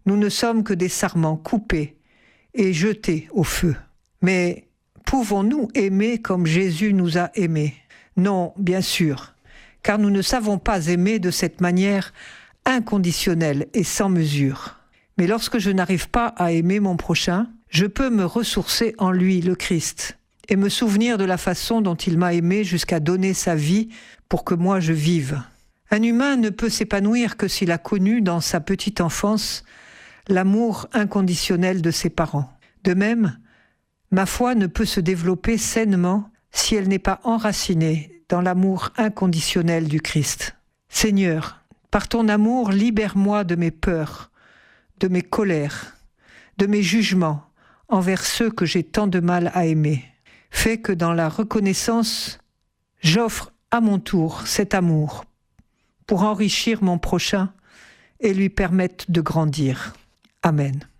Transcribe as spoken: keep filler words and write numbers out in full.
Nous ne sommes que des sarments coupés et jetés au feu. Mais pouvons-nous aimer comme Jésus nous a aimés ? Non, bien sûr, car nous ne savons pas aimer de cette manière inconditionnelle et sans mesure. Mais lorsque je n'arrive pas à aimer mon prochain, je peux me ressourcer en lui, le Christ, et me souvenir de la façon dont il m'a aimé jusqu'à donner sa vie pour que moi je vive. Un humain ne peut s'épanouir que s'il a connu dans sa petite enfance l'amour inconditionnel de ses parents. De même, ma foi ne peut se développer sainement si elle n'est pas enracinée dans l'amour inconditionnel du Christ. Seigneur, par ton amour, libère-moi de mes peurs, de mes colères, de mes jugements envers ceux que j'ai tant de mal à aimer. Fais que dans la reconnaissance, j'offre à mon tour cet amour pour enrichir mon prochain et lui permettre de grandir. Amen.